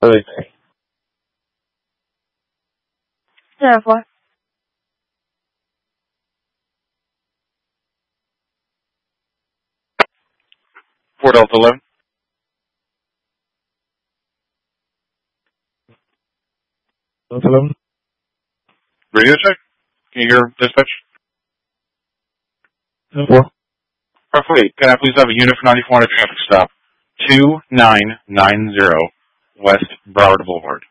Okay. 4. 4 Delta 11. Delta 11. Radio check. Can you hear dispatch? 4. Roughly, can I please have a unit for 9400 traffic stop? 2990 West Broward Boulevard.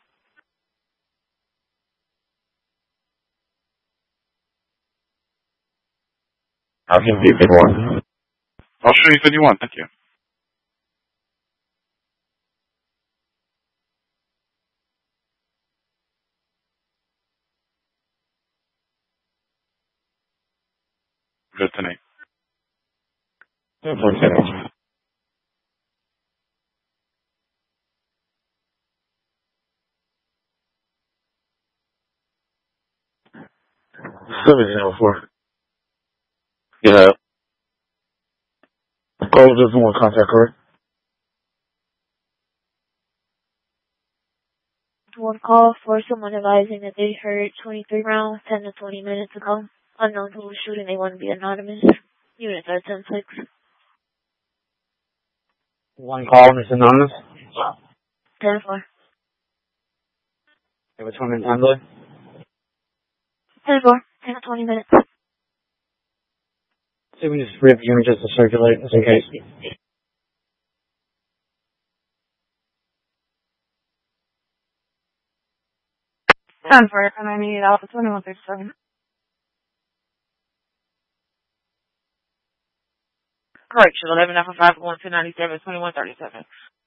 I'll give you a big one. I'll show you 51. Thank you. Good tonight. 4 seconds. Seven 4. Yeah. Call doesn't want contact, correct? One call for someone advising that they heard 23 rounds 10 to 20 minutes ago. Unknown who was shooting. They want to be anonymous. Units are 10-6. One call, Miss Anonymous. 10-4. Which one is handling? 10-4. 10 to 20 minutes. See, we just rip unit just to circulate, just in case. 10-4. And I need Alpha 2137. Correction, 11 Alpha 5 1 297 2137.